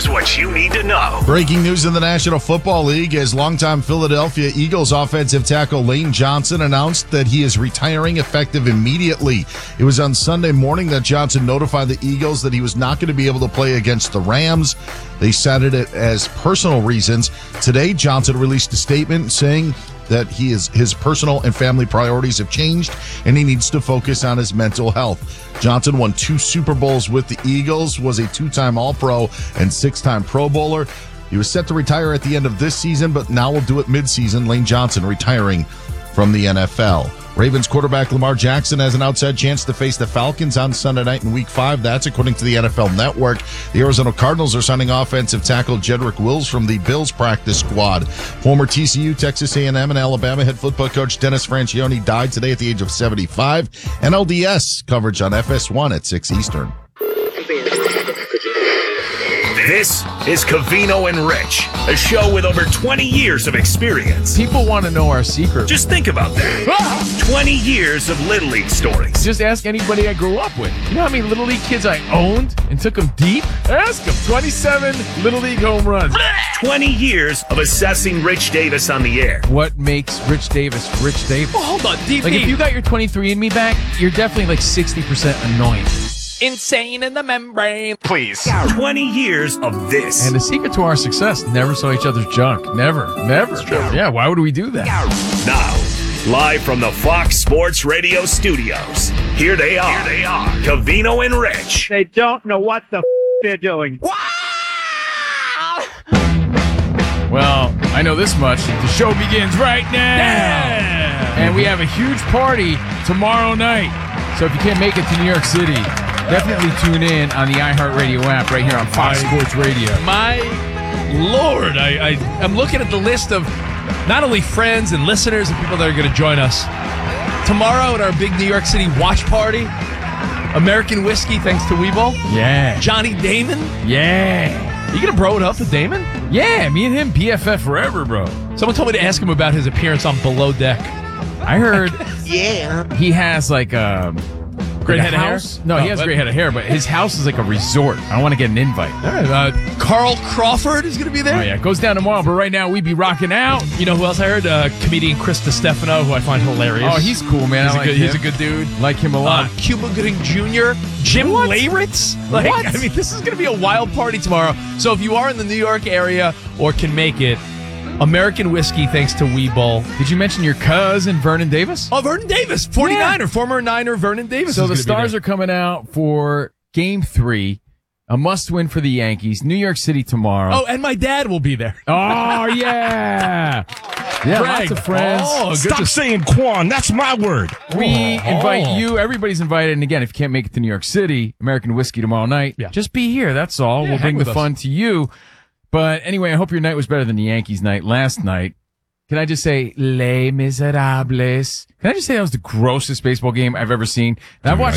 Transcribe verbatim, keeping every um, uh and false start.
Here's what you need to know. Breaking news in the National Football League as longtime Philadelphia Eagles offensive tackle Lane Johnson announced that he is retiring effective immediately. It was on Sunday morning that Johnson notified the Eagles that he was not going to be able to play against the Rams. They cited it as personal reasons. Today, Johnson released a statement saying that he is his personal and family priorities have changed and he needs to focus on his mental health. Johnson won two Super Bowls with the Eagles, was a two-time All-Pro and six-time Pro Bowler. He was set to retire at the end of this season, but now will do it mid-season. Lane Johnson retiring from the N F L. Ravens quarterback Lamar Jackson has an outside chance to face the Falcons on Sunday night in Week five. That's according to the N F L Network. The Arizona Cardinals are signing offensive tackle Jedrick Wills from the Bills practice squad. Former T C U, Texas A and M, and Alabama head football coach Dennis Francione died today at the age of seventy-five. N L D S coverage on F S one at six Eastern. This is Covino and Rich, a show with over twenty years of experience. People want to know our secret. Just think about that. twenty years of Little League stories. Just ask anybody I grew up with. You know how many Little League kids I owned and took them deep? Ask them. twenty-seven Little League home runs. twenty years of assessing Rich Davis on the air. What makes Rich Davis Rich Davis? Well, hold on, D P. Like, if you got your twenty-three and me back, you're definitely like sixty percent annoying. Insane in the membrane. Please. twenty years of this. And the secret to our success, never saw each other's junk. Never. Never. Yeah, why would we do that? Now, live from the Fox Sports Radio studios, here they are. Here they are. Covino and Rich. They don't know what the f- they're doing. Well, I know this much. The show begins right now. Yeah. And we have a huge party tomorrow night. So if you can't make it to New York City, definitely tune in on the iHeartRadio app right here on Fox Sports Radio. My Lord, I, I, I'm looking at the list of not only friends and listeners and people that are going to join us tomorrow at our big New York City watch party. American Whiskey, thanks to Weeble. Yeah. Johnny Damon. Yeah. You going to bro it up with Damon? Yeah, me and him, B F F forever, bro. Someone told me to ask him about his appearance on Below Deck. I heard yeah. he has like a... Great like head a of hair? house? No, Oh, he has but- great head of hair, but his house is like a resort. I don't want to get an invite. All right, uh, Carl Crawford is going to be there. Oh, yeah. It goes down tomorrow, but right now we be rocking out. You know who else I heard? Uh, comedian Chris DiStefano, who I find hilarious. Oh, he's cool, man. He's, I a like good, him. he's a good dude. Like him a lot. Uh, Cuba Gooding Junior Jim What? Leyritz. Like, What? I mean, this is going to be a wild party tomorrow. So if you are in the New York area or can make it, American Whiskey, thanks to Weeble. Did you mention your cousin, Vernon Davis? Oh, Vernon Davis, forty-niner, former Niner Vernon Davis. So the Stars are coming out for Game three, a must-win for the Yankees. New York City tomorrow. Oh, and my dad will be there. Oh, yeah. Yeah, Greg. lots of friends. Oh, good Stop to- saying Quan. That's my word. We Oh. invite you. Everybody's invited. And again, if you can't make it to New York City, American Whiskey tomorrow night, Yeah. just be here. That's all. Yeah, we'll hang bring with the us. fun to you. But anyway, I hope your night was better than the Yankees' night last night. Can I just say, Les Miserables? Can I just say that was the grossest baseball game I've ever seen? And I've watched